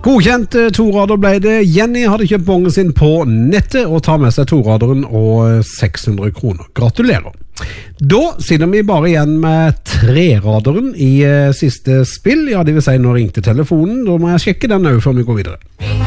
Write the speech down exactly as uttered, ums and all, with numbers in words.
Godkjent torader ble det. Jenny hadde kjøpt bongen sin på nettet og tar med seg toraderen og seks hundre kroner. Gratulerer. Da sitter vi bare igjen med treraderen i siste spill. Ja, det vil si nå ringte telefonen. Da må jeg sjekke den nå før vi går videre.